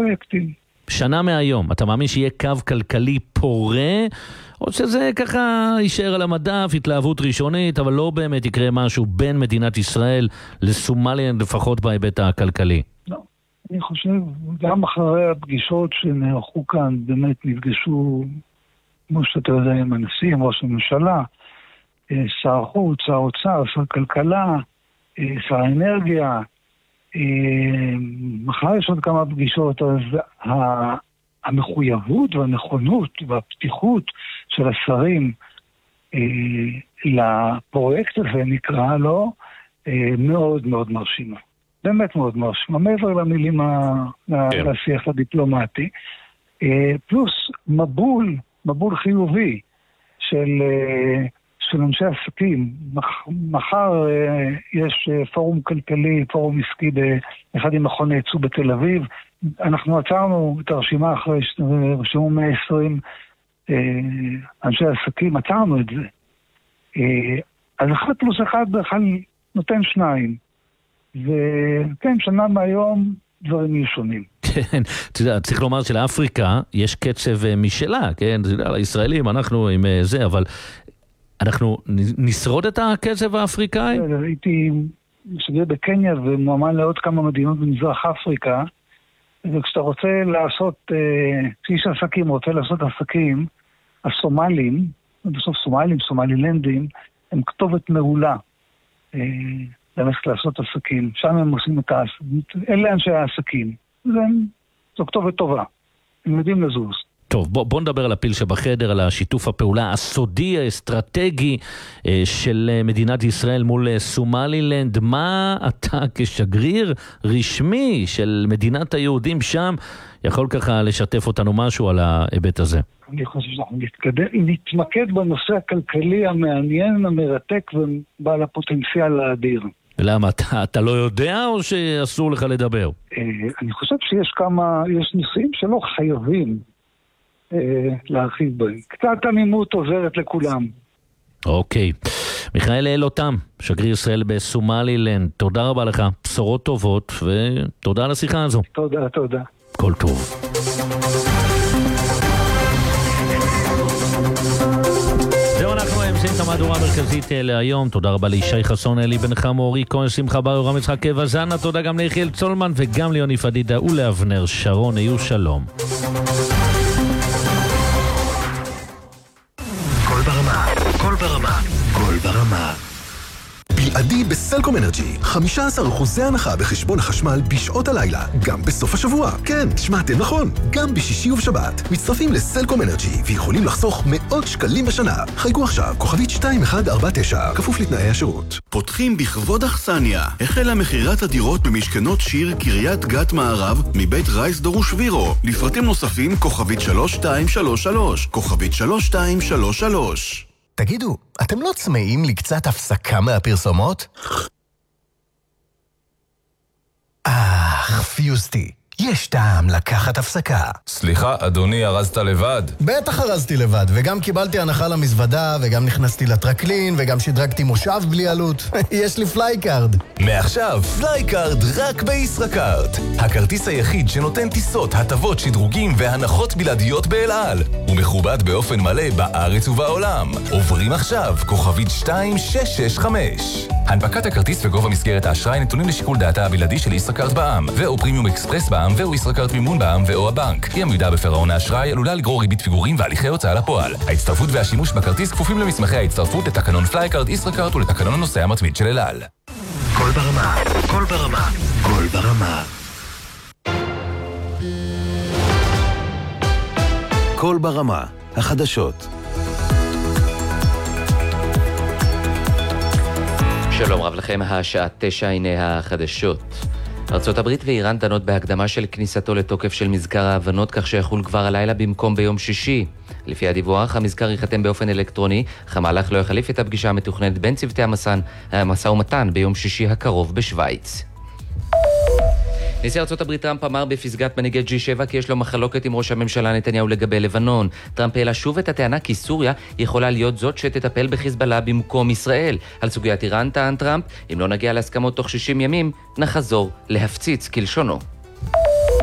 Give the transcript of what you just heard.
פרויקטים. שנה מהיום, אתה מאמין שיהיה קו כלכלי פורה, או שזה ככה יישאר על המדף, התלהבות ראשונית, אבל לא באמת יקרה משהו בין מדינת ישראל לסומלילנד, לפחות בהיבט הכלכלי? לא, אני חושב, גם אחרי הפגישות שנערכו כאן, באמת נפגשו, כמו שאתה יודע, עם הנשיא, עם ראש הממשלה, שר החוץ, שר האוצר, שר הכלכלה, שר האנרגיה, מחר יש עוד כמה פגישות, אז המחויבות והנכונות והפתיחות של השרים לפרויקט הזה, נקרא לו, מאוד מאוד מרשימה. באמת מאוד מרשימה, מעבר למילים לשיח הדיפלומטי. פלוס מבול חיובי של אנשי עסקים. מחר יש פורום כלכלי, פורום עסקי באחד עם מכון ייצוא בתל אביב. אנחנו עצרנו את הרשימה אחרי שרשמו 120 אנשי עסקים, עצרנו את זה. אז 1+1 בכלל נותן 2. וכן, שנה מהיום דברים יהיו שונים. כן, אתה יודע, צריך לומר שלאפריקה יש קצב משלה, כן? לישראלים, אנחנו עם זה, אבל אנחנו נשרוד את הקצב האפריקאי? הייתי שגריר בקניה ומואמן לעוד כמה מדינות במזרח אפריקה, וכשאתה רוצה לעשות, כשיש עסקים רוצה לעשות עסקים, הסומלים, בסוף סומלילנדים, הם כתובת מעולה ללכת לעשות עסקים. שם הם עושים את העסקים, אלה אנשי העסקים. זו כתובת טובה. הם יודעים לזוז. טוב, בוא נדבר על הפיל שבחדר, על השיתוף הפעולה הסודי, האסטרטגי של מדינת ישראל מול סומלילנד. מה אתה כשגריר רשמי של מדינת היהודים שם יכול ככה לשתף אותנו משהו על ההיבט הזה? אני חושב שאנחנו נתמקד בנושא הכלכלי המעניין, המרתק ובעל הפוטנציאל האדיר. למה? אתה לא יודע או שאסור לך לדבר? אני חושב יש נושאים שלא חייבים להרחיב בהם. קצת עמימות עוזרת לכולם. אוקיי. מיכאל אלותם, שגריר ישראל בסומלילנד, תודה רבה לך, בשורות טובות, ותודה על השיחה הזו. תודה. כל טוב. זהו, אנחנו מסיים את המהדורה המרכזית להיום. תודה רבה לישי חסון, אלי בן חמו, אורי כהן, שמחה בר, יורם יצחק וזנה. תודה גם ליחיאל צולמן וגם ליוני פדידה ולאבנר שרון. היו שלום. קול ברמה. בלעדי בסלקום אנרג'י, 15% הנחה בחשבון החשמל בשעות הלילה, גם בסוף השבוע. כן, שמעתם נכון, גם בשישי ובשבת. מצטרפים לסלקום אנרג'י ויכולים לחסוך מאות שקלים בשנה. חייגו עכשיו, כוכבית 2149, כפוף לתנאי השירות. פותחים בכבוד אכסניה. החלה מחירת הדירות במשכנות שיר קריית גת מערב מבית רייס דרוש וירו. לפרטים נוספים, כוכבית 3233, כוכבית 3233. תגידו, אתם לא צמאים לקצת הפסקה מהפרסומות? פיוסטי, יש טעם לקחת הפסקה. סליחה, אדוני, ארזת לבד? בטח ארזתי לבד, וגם קיבלתי הנחה למזוודה, וגם נכנסתי לטרקלין, וגם שדרגתי מושב בלי עלות. יש לי פלייקארד. מעכשיו, פלייקארד רק בישראכרט. הכרטיס היחיד שנותן טיסות, הטבות, שדרוגים והנחות בלעדיות באל על. הוא מכובד באופן מלא בארץ ובעולם. עוברים עכשיו, כוכבית 2665. הנפקת הכרטיס וגובה מסגרת האשראי נתונים לשיקול דעתה הבלעדי של ישראכרט בע"מ, ואו פרימיום אקספרס בע"מ, ואו ישראכרט מימון בע"מ, ואו הבנק. אי עמידה בפירעון האשראי עלולה לגרור ריבית פיגורים והליכי הוצאה לפועל. ההצטרפות והשימוש בכרטיס כפופים למסמכי ההצטרפות לתקנון פלייקארד ישראכרט ולתקנון הנוסע המתמיד של אל על. קול ברמה, קול ברמה, קול ברמה. קול ברמה, החדשות. שלום רב לכם, השעה 9, הנה החדשות. ארצות הברית ואיראן דנות בהקדמה של כניסתו לתוקף של מזכר ההבנות, כך שיחול כבר הלילה במקום ביום שישי. לפי הדיווח, המזכר ייחתם באופן אלקטרוני, אך המהלך לא יחליף את הפגישה המתוכננת בין צוותי המשא ומתן ביום שישי הקרוב בשוויץ. נשיא ארצות הברית טראמפ אמר בפסגת מנהיגי G7 כי יש לו מחלוקת עם ראש הממשלה נתניהו לגבי לבנון. טראמפ העלה שוב את הטענה כי סוריה יכולה להיות זאת שתטפל בחיזבאללה במקום ישראל. על סוגיית איראן טען טראמפ, אם לא נגיע להסכמות תוך 60 ימים, נחזור להפציץ כלשונו.